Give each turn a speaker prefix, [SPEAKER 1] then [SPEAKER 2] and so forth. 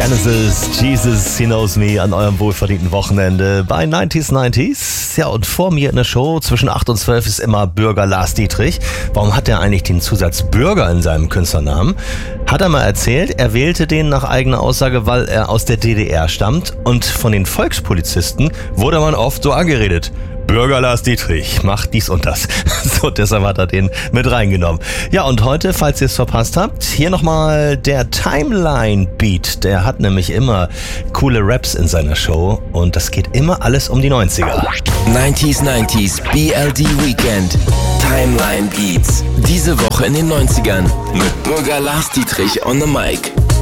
[SPEAKER 1] Genesis, Jesus, He Knows Me an eurem wohlverdienten Wochenende bei 90s. Ja, und vor mir in der Show zwischen 8 und 12 ist immer Bürger Lars Dietrich. Warum hat er eigentlich den Zusatz Bürger in seinem Künstlernamen? Hat er mal erzählt, er wählte den nach eigener Aussage, weil er aus der DDR stammt und von den Volkspolizisten wurde man oft so angeredet. Bürger Lars Dietrich macht dies und das. So, deshalb hat er den mit reingenommen. Ja, und heute, falls ihr es verpasst habt, hier nochmal der Timeline Beat. Der hat nämlich immer coole Raps in seiner Show und das geht immer alles um die 90er.
[SPEAKER 2] 90s BLD Weekend. Timeline Beats. Diese Woche in den 90ern mit Bürger Lars Dietrich on the mic.